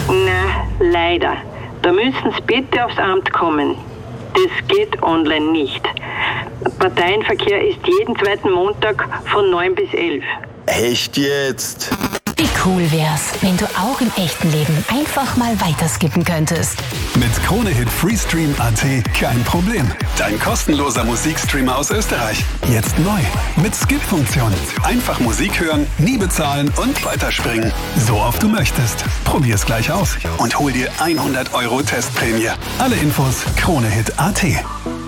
Na, leider. Da müssen Sie bitte aufs Amt kommen. Das geht online nicht. Parteienverkehr ist jeden zweiten Montag von 9 bis 11. Echt jetzt? Wie cool wär's, wenn du auch im echten Leben einfach mal weiterskippen könntest. Mit Kronehit Freestream.at kein Problem. Dein kostenloser Musikstreamer aus Österreich. Jetzt neu. Mit Skip-Funktion. Einfach Musik hören, nie bezahlen und weiterspringen. So oft du möchtest. Probier's gleich aus und hol dir 100 € Testprämie. Alle Infos Kronehit.at.